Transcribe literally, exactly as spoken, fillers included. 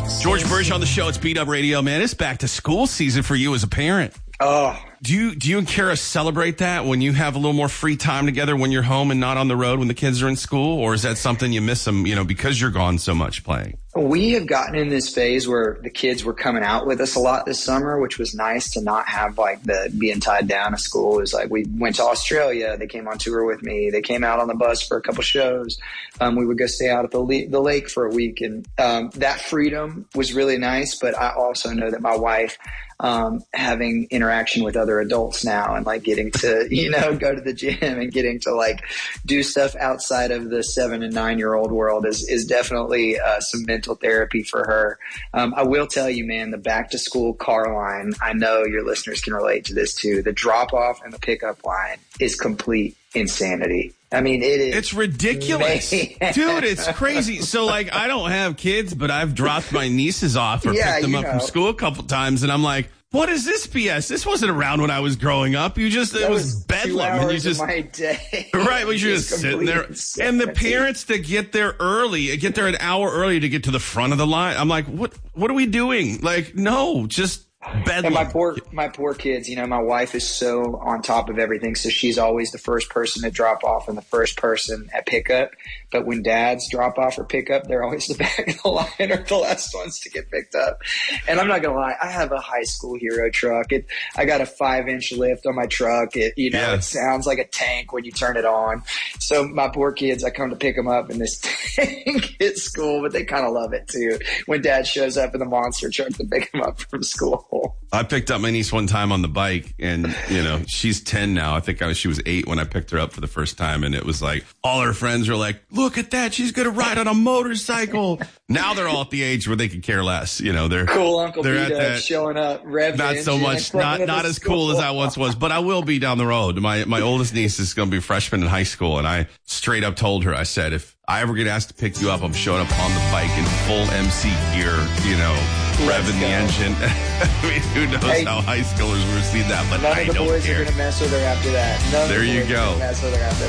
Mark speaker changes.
Speaker 1: George Burge on the show. It's Beat Up Radio, man. It's back to school season for you as a parent.
Speaker 2: Oh,
Speaker 1: Do you do you and Kara celebrate that when you have a little more free time together when you're home and not on the road when the kids are in school? Or is that something you miss them, you know, because you're gone so much playing?
Speaker 2: we have gotten in this phase where the kids were coming out with us a lot this summer, which was nice to not have like the being tied down to school. It was like we went to Australia. They came on tour with me. They came out on the bus for a couple shows. Um, we would go stay out at the, le- the lake for a week. And um, that freedom was really nice. But I also know that my wife, um, having interaction with other adults now and like getting to, you know, go to the gym and getting to like do stuff outside of the seven and nine year old world is, is definitely uh, some mental therapy for her. Um, I will tell you, man, the back to school car line, I know your listeners can relate to this too. The drop off and the pickup line is complete insanity. I mean, it is.
Speaker 1: It's ridiculous. Man. Dude, it's crazy. So, like, I don't have kids, but I've dropped my nieces off or
Speaker 2: yeah,
Speaker 1: picked them up
Speaker 2: know.
Speaker 1: from school a couple times, and I'm like, what is this B S? This wasn't around when I was growing up. You just,
Speaker 2: that
Speaker 1: it was,
Speaker 2: was
Speaker 1: bedlam.
Speaker 2: Two hours
Speaker 1: and you just,
Speaker 2: of my day.
Speaker 1: Right, but you're just sitting there.
Speaker 2: insanity.
Speaker 1: And the parents that get there early, get there an hour early to get to the front of the line. I'm like, what, what are we doing? Like, no, just bedlam.
Speaker 2: And my poor, my poor kids, you know, my wife is so on top of everything. So she's always the first person to drop off and the first person at pickup. But when dads drop off or pick up, they're always the back of the line or the last ones to get picked up. And I'm not going to lie, I have a high school hero truck. It, I got a five inch lift on my truck. It, you know,
Speaker 1: yeah.
Speaker 2: It sounds like a tank when you turn it on. So my poor kids, I come to pick them up in this tank at school, but they kind of love it too. When dad shows up in the monster truck to pick them up from school.
Speaker 1: I picked up my niece one time on the bike, and, you know, she's ten now. I think I was, she was eight when I picked her up for the first time, and it was like, all her friends were like, look at that, she's going to ride on a motorcycle. Now they're all at the age where they could care less. You know, they're
Speaker 2: cool Uncle
Speaker 1: they're
Speaker 2: Peter showing up, revving
Speaker 1: not so much, not not as cool as I once was, but I will be down the road. My my oldest niece is going to be a freshman in high school, and I straight up told her, I said, if I ever get asked to pick you up, I'm showing up on the bike in full M C gear, you know,
Speaker 2: Let's
Speaker 1: revving
Speaker 2: go.
Speaker 1: the engine. I mean, who knows
Speaker 2: Hey,
Speaker 1: how high schoolers will see that, but
Speaker 2: None
Speaker 1: I
Speaker 2: of the
Speaker 1: don't
Speaker 2: boys
Speaker 1: care.
Speaker 2: are going to mess with her after that. None
Speaker 1: There
Speaker 2: of the
Speaker 1: you
Speaker 2: boys
Speaker 1: go.
Speaker 2: are gonna mess with her after